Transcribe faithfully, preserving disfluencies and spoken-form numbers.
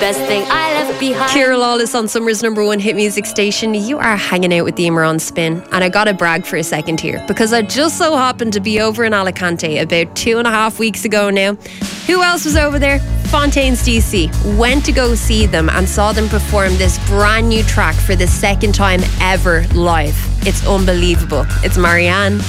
Best thing I left behind. Ciara Lawless on Summer's number one hit music station. You are hanging out with the Emer on Spin. And I gotta brag for a second here, because I just so happened to be over in Alicante about two and a half weeks ago now. Who else was over there? Fontaines D C. Went to go see them and saw them perform this brand new track for the second time ever live. It's unbelievable. It's Marianne.